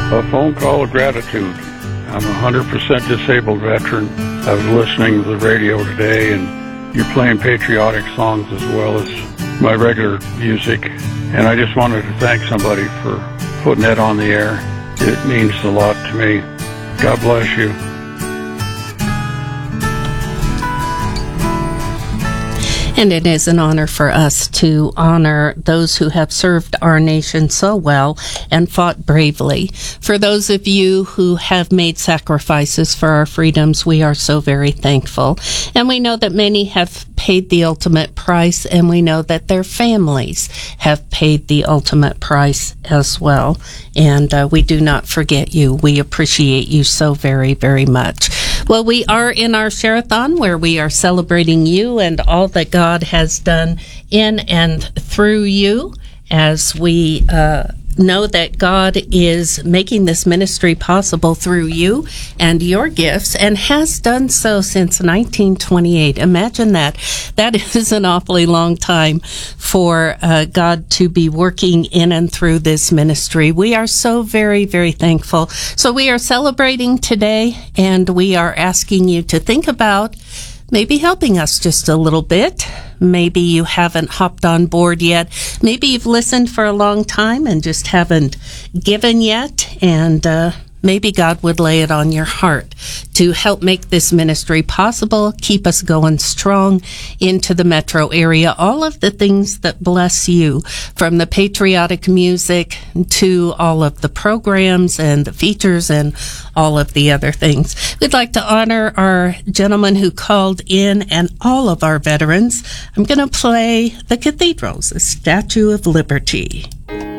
A phone call of gratitude. I'm a 100% disabled veteran. I was listening to the radio today, and you're playing patriotic songs as well as my regular music. And I just wanted to thank somebody for putting that on the air. It means a lot to me. God bless you. And it is an honor for us to honor those who have served our nation so well and fought bravely. For those of you who have made sacrifices for our freedoms, we are so very thankful. And we know that many have paid the ultimate price, and we know that their families have paid the ultimate price as well. And we do not forget you. We appreciate you so very, very much. Well, we are in our Share-a-thon where we are celebrating you and all that God has done in and through you, as we know that God is making this ministry possible through you and your gifts, and has done so since 1928. Imagine that. That is an awfully long time for God to be working in and through this ministry. We are so very, very thankful. So we are celebrating today, and we are asking you to think about maybe helping us just a little bit. Maybe you haven't hopped on board yet. Maybe you've listened for a long time and just haven't given yet. And maybe God would lay it on your heart to help make this ministry possible, keep us going strong into the metro area. All of the things that bless you, from the patriotic music to all of the programs and the features and all of the other things. We'd like to honor our gentleman who called in and all of our veterans. I'm going to play the Cathedrals, a Statue of Liberty.